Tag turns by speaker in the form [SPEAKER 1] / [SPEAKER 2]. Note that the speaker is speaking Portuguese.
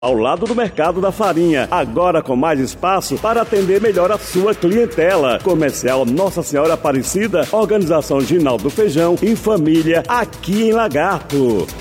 [SPEAKER 1] ao lado do Mercado da Farinha, agora com mais espaço para atender melhor a sua clientela. Comercial Nossa Senhora Aparecida, Organização Ginaldo Feijão, em família, aqui em Lagarto.